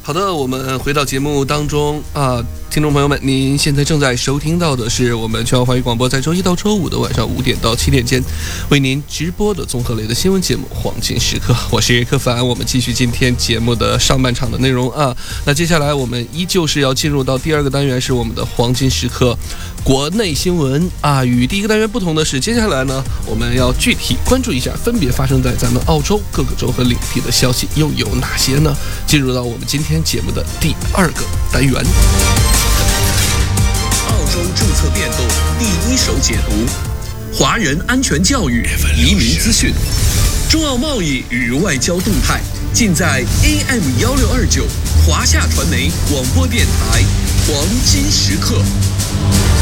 好的，我们回到节目当中啊，听众朋友们，您现在正在收听到的是我们全国华语广播在周一到周五的晚上5点到7点间为您直播的综合类的新闻节目《黄金时刻》，我是柯凡。我们继续今天节目的上半场的内容啊。那接下来我们依旧是要进入到第二个单元，是我们的黄金时刻国内新闻啊。与第一个单元不同的是，接下来呢，我们要具体关注一下分别发生在咱们澳洲各个州和领地的消息又有哪些呢？进入到我们今天节目的第二个单元， 澳洲政策变动第一手解读，华人安全教育、移民资讯，中澳贸易与外交动态，尽在 AM1629华夏传媒广播电台黄金时刻。